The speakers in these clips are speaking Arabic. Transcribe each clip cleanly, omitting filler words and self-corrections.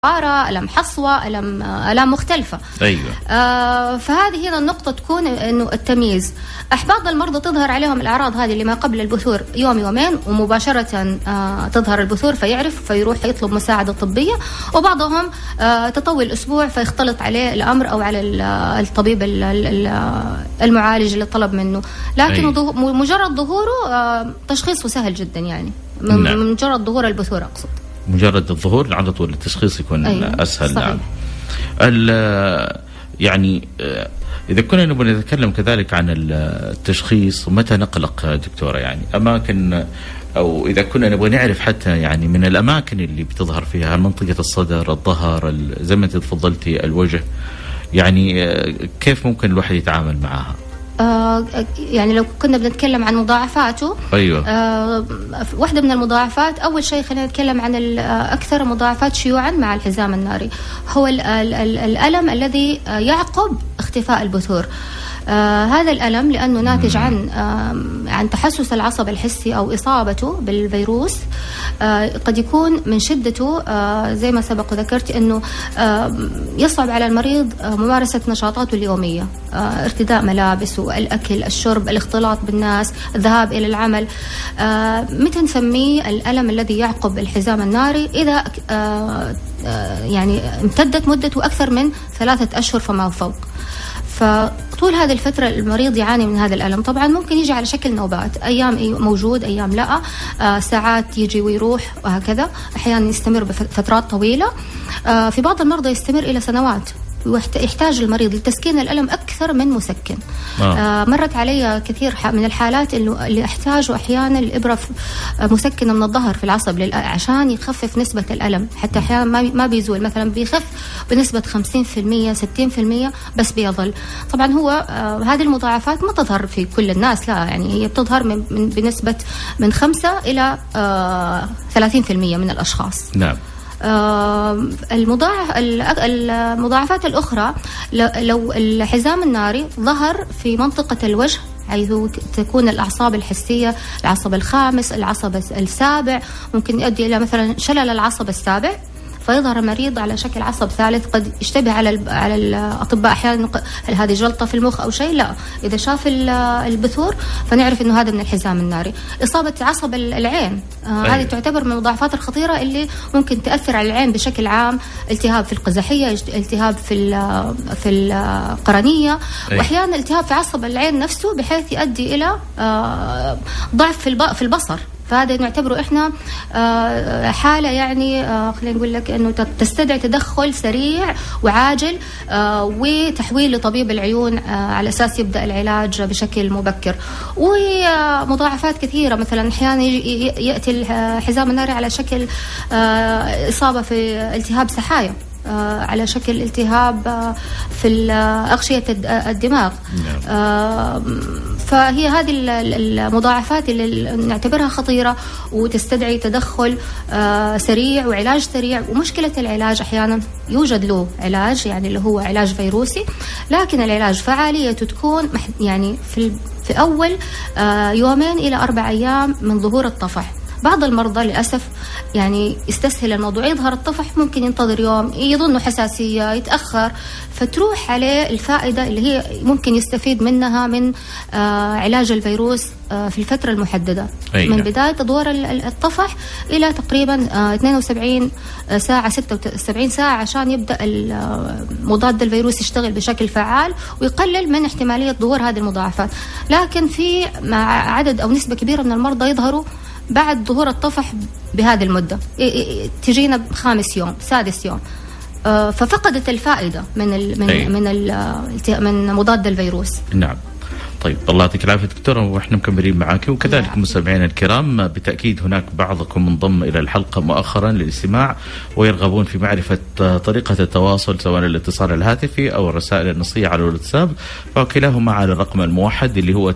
ألم حصوة، ألام مختلفة. أيوة. فهذه هنا النقطة تكون إنه التمييز. بعض المرضى تظهر عليهم الأعراض هذه اللي ما قبل البثور يوم يومين ومباشرة تظهر البثور فيعرف فيروح يطلب مساعدة طبية، وبعضهم تطول أسبوع فيختلط عليه الأمر أو على الطبيب المعالج اللي طلب منه. لكن أيوة. مجرد ظهوره تشخيصه سهل جدا، يعني من مجرد ظهور البثور أقصد. مجرد الظهور على طول التشخيص يكون أيوة. أسهل. صحيح. نعم. يعني إذا كنا نبغى نتكلم كذلك عن التشخيص ومتى نقلق دكتورة، يعني أماكن، أو إذا كنا نبغى نعرف حتى يعني من الأماكن اللي بتظهر فيها منطقة الصدر، الظهر، زي ما أنت تفضلتي، الوجه، يعني كيف ممكن الواحد يتعامل معها؟ يعني لو كنا بنتكلم عن مضاعفاته، أيوة. واحدة من المضاعفات، أول شيء خلينا نتكلم عن أكثر مضاعفات شيوعا مع الحزام الناري هو الألم الذي يعقب اختفاء البثور. هذا الألم لأنه ناتج عن تحسس العصب الحسي أو إصابته بالفيروس. قد يكون من شدته زي ما سبق وذكرت أنه يصعب على المريض ممارسة نشاطاته اليومية، ارتداء ملابس والأكل، الشرب، الاختلاط بالناس، الذهاب إلى العمل. متى نسميه الألم الذي يعقب الحزام الناري؟ إذا يعني امتدت مدته أكثر من 3 أشهر فما فوق. فطول هذه الفترة المريض يعاني من هذا الألم. طبعا ممكن يجي على شكل نوبات، أيام موجود أيام لا، ساعات يجي ويروح وهكذا، أحيانا يستمر بفترات طويلة. في بعض المرضى يستمر إلى سنوات، ويحتاج المريض لتسكين الألم أكثر من مسكن. مرت علي كثير من الحالات اللي احتاجوا أحيانا الإبرة مسكنة من الظهر في العصب عشان يخفف نسبة الألم، حتى أحيانا ما بيزول، مثلا بيخف بنسبة 50% 60% بس بيظل. طبعا هو هذه المضاعفات ما تظهر في كل الناس، لا، يعني هي بتظهر بنسبة من 5 إلى 30% من الأشخاص. نعم. المضاعفات الأخرى لو الحزام الناري ظهر في منطقة الوجه، حيث تكون الأعصاب الحسية، العصب الخامس، العصب السابع، ممكن يؤدي إلى مثلا شلل العصب السابع، فيظهر المريض على شكل عصب ثالث قد يشتبه على الأطباء أحيانا هل هذه جلطة في المخ أو شيء. لا، إذا شاف البثور فنعرف إنه هذا من الحزام الناري. إصابة عصب العين، هذه تعتبر من المضاعفات الخطيرة اللي ممكن تأثر على العين بشكل عام. التهاب في القزحية، التهاب في القرنية، وأحيانا التهاب في عصب العين نفسه بحيث يؤدي إلى ضعف في البصر. فهذا نعتبره إحنا حالة، يعني خلينا نقول لك إنه تستدعي تدخل سريع وعاجل وتحويل لطبيب العيون على أساس يبدأ العلاج بشكل مبكر. ومضاعفات كثيرة، مثلا أحيانا يأتي الحزام الناري على شكل إصابة في التهاب سحايا، على شكل التهاب في أغشية الدماغ. فهي هذه المضاعفات اللي نعتبرها خطيرة وتستدعي تدخل سريع وعلاج سريع. ومشكلة العلاج أحيانا يوجد له علاج، يعني اللي هو علاج فيروسي، لكن العلاج فعاليته تكون يعني في أول 2 إلى 4 أيام من ظهور الطفح. بعض المرضى للأسف يعني يستسهل الموضوع، يظهر الطفح ممكن ينتظر يوم، يظنه حساسية، يتأخر، فتروح عليه الفائدة اللي هي ممكن يستفيد منها من علاج الفيروس في الفترة المحددة. من بداية ظهور الطفح إلى تقريبا 72 ساعة 76 ساعة عشان يبدأ مضاد الفيروس يشتغل بشكل فعال ويقلل من احتمالية ظهور هذه المضاعفات. لكن في عدد أو نسبة كبيرة من المرضى يظهروا بعد ظهور الطفح بهذه المدة، تجينا ب5 يوم 6 يوم، ففقدت الفائدة من مضاد الفيروس. نعم. طيب، الله يعطيك العافية دكتورة، واحنا مكملين معاك. وكذلك مستمعينا الكرام، بالتأكيد هناك بعضكم انضم إلى الحلقة مؤخرا للاستماع ويرغبون في معرفة طريقة التواصل، سواء الاتصال الهاتفي أو الرسائل النصية على الواتساب، فكلاهما على الرقم الموحد اللي هو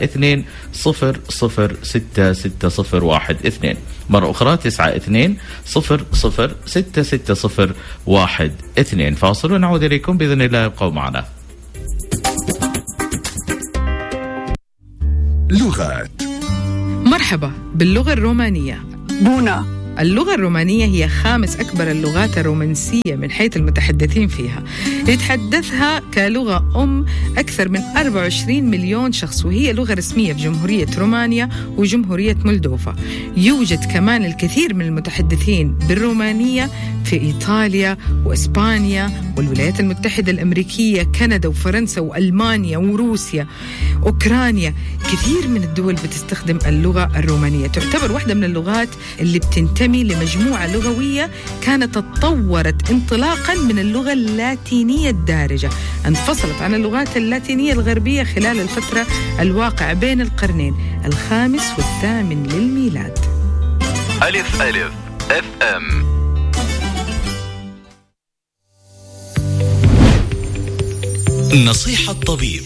92006601 مرة أخرى 92006601. فاصل ونعود إليكم بإذن الله، ابقوا معنا. لغات. مرحبا باللغة الرومانية. بونا اللغة الرومانية هي 5 أكبر اللغات الرومانسية من حيث المتحدثين فيها، يتحدثها كلغة أم أكثر من 24 مليون شخص، وهي لغة رسمية في جمهورية رومانيا وجمهورية مولدوفا. يوجد كمان الكثير من المتحدثين بالرومانية في إيطاليا وإسبانيا والولايات المتحدة الأمريكية، كندا وفرنسا وألمانيا وروسيا، أوكرانيا. كثير من الدول بتستخدم اللغة الرومانية. تعتبر واحدة من اللغات اللي بتنتمي لمجموعة لغوية كانت تطورت انطلاقا من اللغة اللاتينية الدارجة، انفصلت عن اللغات اللاتينية الغربية خلال الفترة الواقعة بين القرنين الخامس والثامن للميلاد. ألف ألف FM. نصيحة طبيب.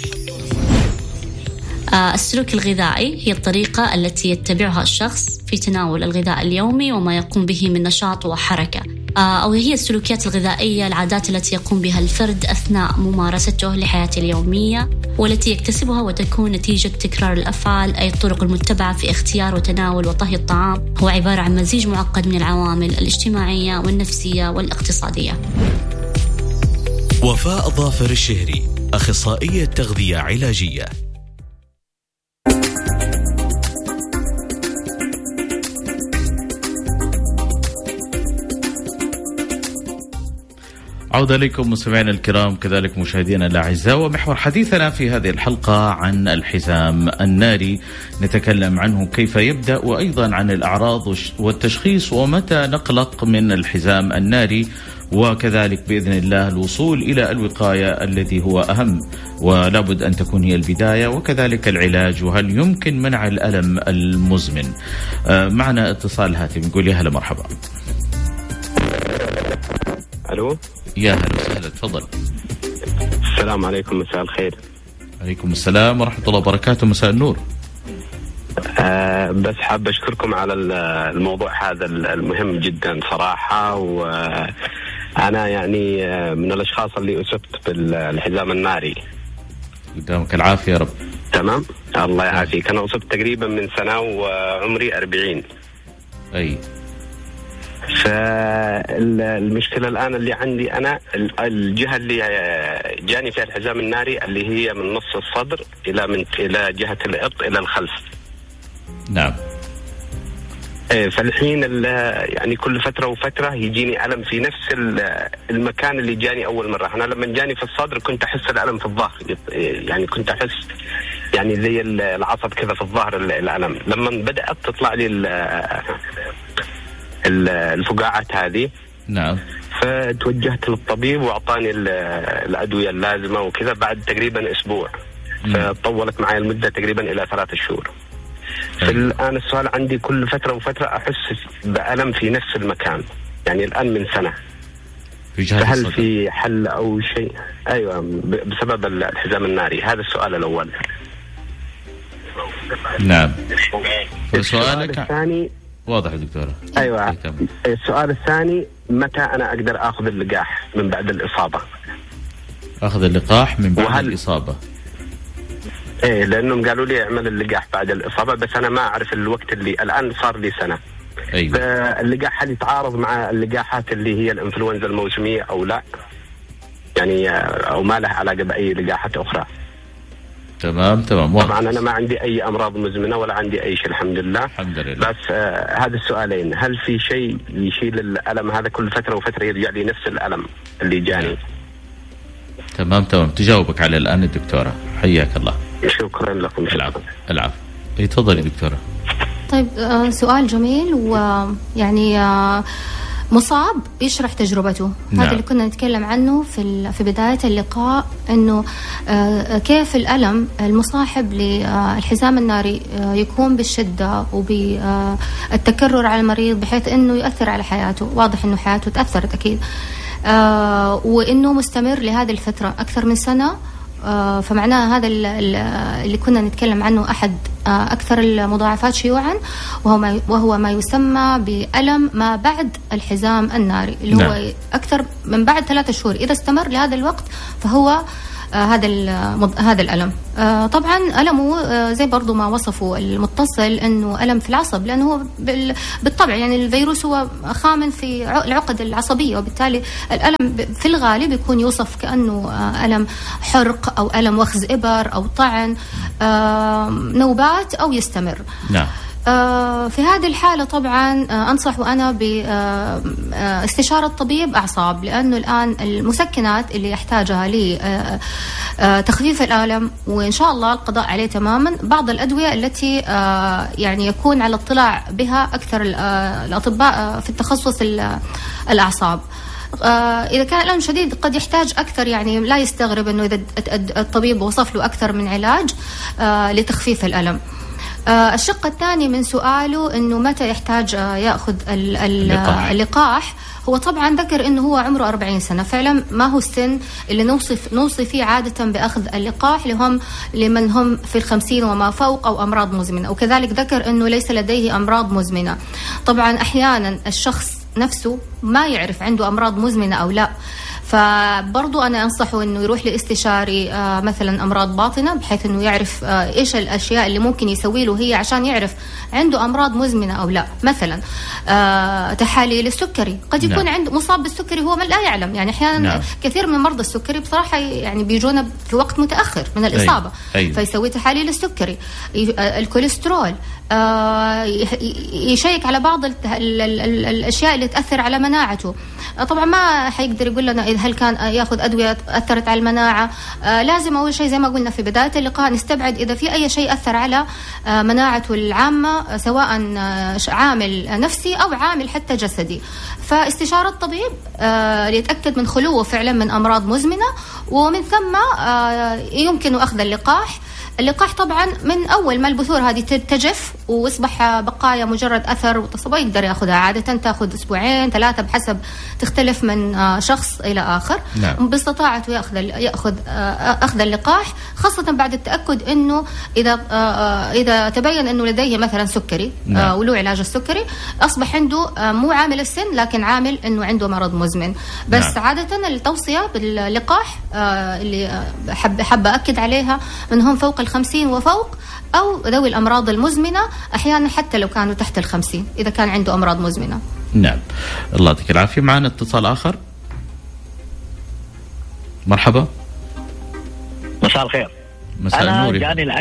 السلوك الغذائي هي الطريقة التي يتبعها الشخص في تناول الغذاء اليومي وما يقوم به من نشاط وحركة، أو هي السلوكيات الغذائية، العادات التي يقوم بها الفرد أثناء ممارسته لحياته اليومية، والتي يكتسبها وتكون نتيجة تكرار الأفعال. أي الطرق المتبعة في اختيار وتناول وطهي الطعام هو عبارة عن مزيج معقد من العوامل الاجتماعية والنفسية والاقتصادية. وفاء ظافر الشهري، أخصائية تغذية علاجية. عودة لكم مستمعينا الكرام، كذلك مشاهدينا الأعزاء، ومحور حديثنا في هذه الحلقة عن الحزام الناري. نتكلم عنه كيف يبدأ، وأيضا عن الأعراض والتشخيص، ومتى نقلق من الحزام الناري، وكذلك بإذن الله الوصول إلى الوقاية الذي هو أهم ولا بد أن تكون هي البداية، وكذلك العلاج، وهل يمكن منع الألم المزمن. معنا اتصال هاتف، نقول يا هلا مرحبا. ألو، يا هلا وسهلا، تفضل. السلام عليكم، مساء الخير. عليكم السلام ورحمة الله وبركاته، مساء النور. بس حاب أشكركم على الموضوع هذا المهم جدا صراحة، وأنا يعني من الأشخاص اللي أصبت بالحزام الناري. قدامك العافية يا رب. تمام، الله يعافيك. أنا أصبت تقريبا من سنة وعمري 40. أي. فالمشكلة الآن اللي عندي أنا، الجهة اللي جاني فيها الحزام الناري اللي هي من نص الصدر إلى جهة الإبط إلى الخلف. نعم. فالحين يعني كل فترة وفترة يجيني ألم في نفس المكان اللي جاني أول مرة. أنا لما جاني في الصدر كنت أحس الألم في الظهر، يعني كنت أحس يعني زي العصب كذا في الظهر الألم. لما بدأت تطلع لي الفقاعات هذه، نعم، فتوجهت للطبيب وأعطاني الأدوية اللازمة وكذا بعد تقريبا أسبوع. فطولت معي المدة تقريبا إلى 3 شهور. فالآن السؤال عندي، كل فترة وفترة أحس بألم في نفس المكان، يعني الآن من سنة. فهل في حل أو شيء؟ أيوة، بسبب الحزام الناري. هذا السؤال الأول. نعم. السؤال الثاني واضح يا دكتورة. أيوة. السؤال الثاني، متى أنا أقدر أخذ اللقاح من بعد الإصابة؟ أخذ اللقاح من بعد الإصابة؟ إيه، لأنهم قالوا لي اعمل اللقاح بعد الإصابة، بس أنا ما أعرف الوقت اللي الآن صار لي سنة. أيوة. اللقاح هل يتعارض مع اللقاحات اللي هي الإنفلونزا الموسمية أو لا؟ يعني أو ما له علاقة بأي لقاحات أخرى؟ تمام. طبعا أنا ما عندي أي أمراض مزمنة ولا عندي أي شيء، الحمد لله. الحمد لله. بس هذا السؤالين، هل في شيء يشيل الألم هذا؟ كل فترة وفترة يرجع لي نفس الألم اللي جاني. تمام. تجاوبك على الآن الدكتورة، حياك الله. شكرا لكم. العفو. تفضلي دكتورة. طيب، سؤال جميل، ويعني مصعب يشرح تجربته. نعم. هذا اللي كنا نتكلم عنه في بداية اللقاء، أنه كيف الألم المصاحب للحزام الناري يكون بالشدة وبالتكرر على المريض بحيث أنه يؤثر على حياته. واضح أنه حياته تأثرت أكيد، وأنه مستمر لهذه الفترة أكثر من سنة. فمعناه هذا اللي كنا نتكلم عنه أحد أكثر المضاعفات شيوعا، وهو ما يسمى بألم ما بعد الحزام الناري، اللي هو أكثر من بعد 3 شهور. إذا استمر لهذا الوقت فهو هذا الألم. طبعا ألمه زي برضو ما وصفوا المتصل أنه ألم في العصب، لأنه هو بالطبع يعني الفيروس هو خامن في العقد العصبية، وبالتالي الألم في الغالب يكون يوصف كأنه ألم حرق أو ألم وخز إبر أو طعن، نوبات أو يستمر. نعم. في هذه الحالة طبعا أنصح أنا باستشارة طبيب أعصاب، لأنه الآن المسكنات اللي يحتاجها لتخفيف الألم وإن شاء الله القضاء عليه تماما، بعض الأدوية التي يعني يكون على اطلاع بها أكثر الأطباء في التخصص الأعصاب. إذا كان الألم شديد قد يحتاج أكثر، يعني لا يستغرب أنه إذا الطبيب وصف له أكثر من علاج لتخفيف الألم. الشق الثاني من سؤاله أنه متى يحتاج يأخذ اللقاح، هو طبعا ذكر أنه هو عمره 40 سنة، فعلا ما هو السن اللي نوصي فيه عادة بأخذ اللقاح لمن هم في 50 وما فوق أو أمراض مزمنة، وكذلك ذكر أنه ليس لديه أمراض مزمنة. طبعا أحيانا الشخص نفسه ما يعرف عنده أمراض مزمنة أو لا، فبرضو أنا أنصحه أنه يروح لاستشاري مثلا أمراض باطنة، بحيث أنه يعرف إيش الأشياء اللي ممكن يسوي له هي عشان يعرف عنده أمراض مزمنة أو لا. مثلا تحاليل السكري، قد يكون عنده مصاب بالسكري هو لا يعلم، يعني أحيانا كثير من مرضى السكري بصراحة يعني بيجونا في وقت متأخر من الإصابة. فيسوي تحاليل السكري، الكوليسترول، يشيك على بعض الأشياء اللي تأثر على مناعته. طبعا ما حيقدر يقول لنا هل كان ياخذ أدوية أثرت على المناعة. لازم أول شيء زي ما قلنا في بداية اللقاء نستبعد إذا في أي شيء أثر على مناعته العامة، سواء عامل نفسي أو عامل حتى جسدي. فاستشارة الطبيب ليتأكد من خلوه فعلا من أمراض مزمنة، ومن ثم يمكن أخذ اللقاح. اللقاح طبعا من أول ما البثور هذه تجف ويصبح بقايا مجرد أثر وتصبع يقدر يأخذها، عادة تأخذ 2 3 بحسب تختلف من شخص إلى آخر. نعم. باستطاعته يأخذ أخذ اللقاح، خاصة بعد التأكد أنه إذا تبين أنه لديه مثلا سكري. نعم. وله علاج السكري، أصبح عنده مو عامل السن لكن عامل أنه عنده مرض مزمن. بس نعم. عادة التوصية باللقاح اللي حابة أكد عليها من هم فوق 50 وفوق، أو ذوي الأمراض المزمنة، أحيانا حتى لو كانوا تحت 50 إذا كان عنده أمراض مزمنة. نعم. الله يعطيك العافية. معنا اتصال آخر. مرحبا. مساء الخير. مساء النور.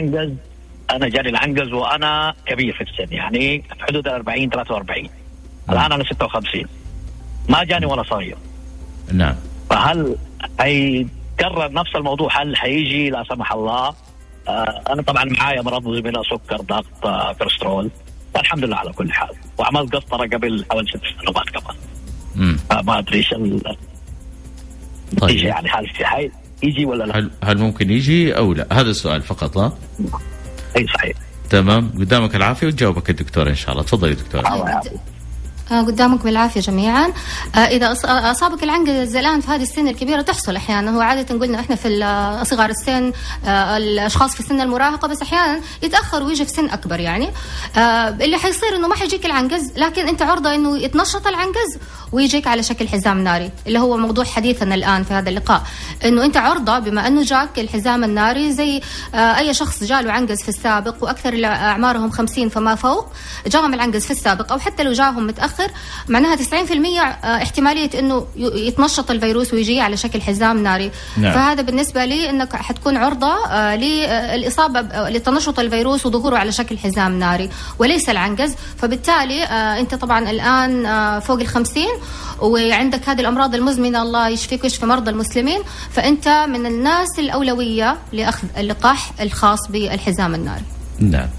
أنا جاني العنقز وأنا كبير في السن، يعني في حدود 40 43. الآن أنا 56، ما جاني ولا صغير. نعم. فهل هيكرر نفس الموضوع؟ هل هيجي لا سمح الله؟ أنا طبعا معايا أمراض مزمنة، سكر، ضغط، كوليسترول، والحمد لله على كل حال، وعملت قسطرة قبل حوالي 6 سنوات كمان. ما أدري إيش طيب. يعني هل يجي ولا لا؟ هل ممكن يجي أو لا؟ هذا السؤال فقط. أي صحيح. تمام، قدامك العافية وتجاوبك الدكتور إن شاء الله. تفضلي دكتور. قدامك بالعافية جميعا. إذا أصابك العنقز الآن في هذه السن الكبيرة تحصل أحيانا، هو عادة قلنا إحنا في صغار السن، الأشخاص في سن المراهقة، بس أحيانا يتأخر ويجي في سن أكبر. يعني اللي حيصير إنه ما حيجيك العنقز، لكن أنت عرضة إنه يتنشط العنقز ويجيك على شكل حزام ناري، اللي هو موضوع حديثنا الآن في هذا اللقاء. إنه أنت عرضة بما إنه جاك الحزام الناري زي أي شخص جاله عنقز في السابق، وأكثر أعمارهم 50 فما فوق جاهم العنقز في السابق، أو حتى لو جاهم متأخر، معناها 90% احتمالية انه يتنشط الفيروس ويجي على شكل حزام ناري. نعم. فهذا بالنسبة لي انك حتكون عرضة للإصابة لتنشط الفيروس وظهوره على شكل حزام ناري وليس العنقز. فبالتالي انت طبعا الآن فوق 50 وعندك هذه الأمراض المزمنة، الله يشفيك ويشفي مرضى المسلمين، فأنت من الناس الأولوية لأخذ اللقاح الخاص بالحزام الناري. نعم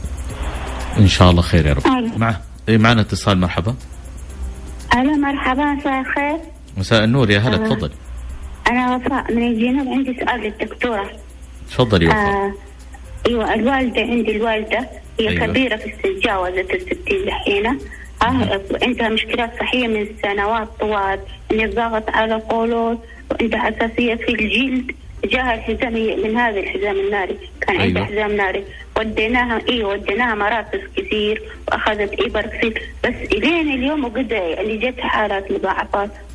إن شاء الله خير يا رب. معنا اتصال. مرحبا. أهلا مرحبا، مساء الخير. مساء النور، يا هلا. تفضل. أنا وفاء من الجنوب، عندي سؤال للدكتورة. تفضلي وفاء. أيوة، عندي الوالدة هي أيوة. كبيرة في السن، جاوزت 60 دحين. عندها مشكلات صحية من سنوات طوال، إن الضغط على قولون، وعندها حساسية في الجلد. جاها الحزام من هذا الحزام الناري، كان عندها حزام ناري، وديناها مراكز كثير واخذت ابر كثير، بس الين اليوم وقد اللي جت حالات مضاعفات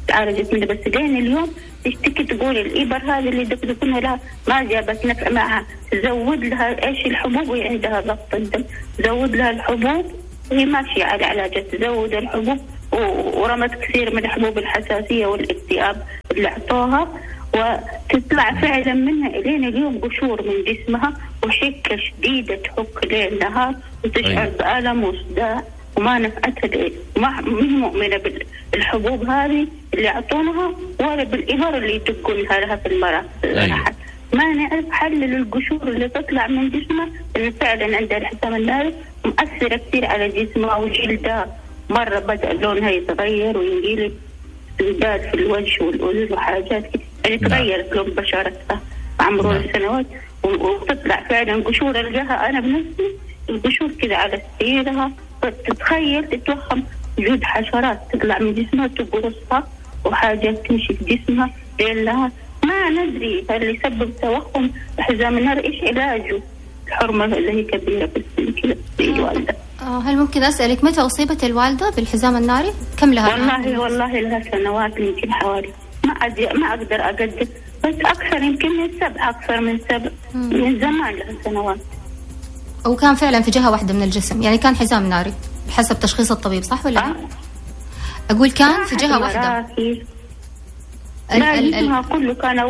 تعالجت منه، بس لين اليوم تشتكي تقول الإبر هذه اللي دكتورنا لها ما جابت نفع معها، زود لها إيش الحبوب وهي عندها ضغط الدم، زود لها الحبوب وهي ماشية على علاجات، تزود الحبوب ورمت كثير من حبوب الحساسية والاكتئاب اللي أعطوها، وتطلع فعلا منها إلين اليوم قشور من جسمها وحكة شديدة تحك ليل نهار وتشعر بألم وصداع وما نفعتها، ما مؤمنة بالحبوب هذه اللي أعطونها ولا بالإبر اللي يدقونها لها في المراكز. ما نعرف حل للقشور اللي تطلع من جسمها اللي فعلا عندها الحسام الناري مؤثرة كثير على جسمها وجلدها، مرة بدأ لونها يتغير وينقلب سوداد في الوجه والأذن وحاجات كده، يعني تغيرت لون بشرتها مع مرور السنوات، وتطلع فعلا قشور ألقاها أنا بنفسي القشور كده على سريرها، تتخيل تتوهم وجود حشرات تطلع من جسمها تقرصها وحاجات تمشي في جسمها لأنها ما ندري اللي يسبب توهم حزام النار إيش علاجه. الحرمة اللي هي كبيرة بالسن كده زي الوالدة. هل ممكن أسألك متى أصيبت الوالدة بالحزام الناري؟ كم لها؟ والله لها سنوات، يمكن حوالي ما أقدر أقدر، بس أكثر يمكن من 7، أكثر من 7 من زمان لها سنوات. وكان فعلا في جهة واحدة من الجسم، يعني كان حزام ناري حسب تشخيص الطبيب صح ولا لا؟ أقول كان في جهة واحدة. لا جسمها كله كان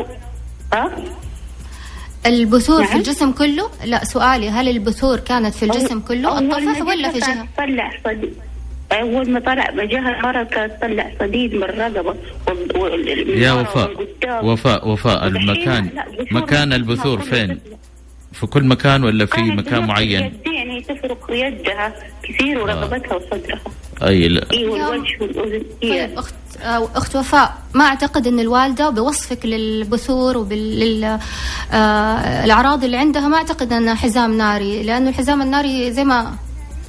البثور في الجسم كله؟ لا سؤالي هل البثور كانت في الجسم كله الطفح ولا في جهة؟ طلع صديد أول ما طلع بجهة المرض كانت طلع صديد من الرقبة يا وفاء المكان مكان البثور فين؟ في كل مكان ولا في مكان معين؟ يعني تفرق يدها كثير ورقبتها وصدرها. أي لا. والوجه والأذن. طيب أخت وفاء، ما أعتقد أن الوالدة بوصفك للبثور وبالأعراض اللي عندها ما أعتقد أنها حزام ناري، لأنه الحزام الناري زي ما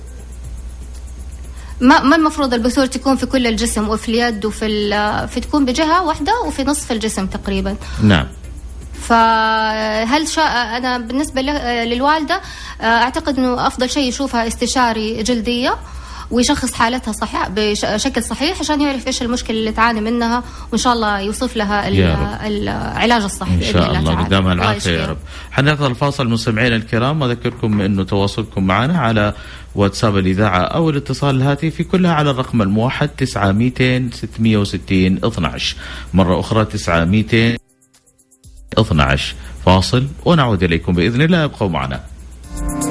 المفروض البثور تكون في كل الجسم وفي اليد وفي تكون بجهة واحدة وفي نصف الجسم تقريبا. نعم. فهل أنا بالنسبة للوالدة أعتقد أنه أفضل شيء يشوفها استشاري جلدية ويشخص حالتها صحيح بشكل صحيح عشان يعرف إيش المشكلة اللي تعاني منها، وإن شاء الله يوصف لها العلاج الصحي إن شاء الله قدامها العافية يا رب. حنأخذ الفاصل مستمعينا الكرام، أذكركم أنه تواصلكم معنا على واتساب الإذاعة أو الاتصال الهاتفي كلها على الرقم الموحد 900 660 12، مرة أخرى 900 12. فاصل ونعود إليكم بإذن الله، ابقوا معنا.